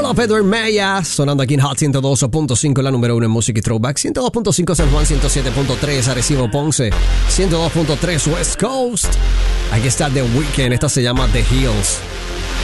Love, Edward Maya, sonando aquí en Hot 102.5, la número 1 en música y throwback. 102.5 San Juan, 107.3 Arecibo Ponce, 102.3 West Coast. Aquí está The Weeknd, esta se llama The Hills.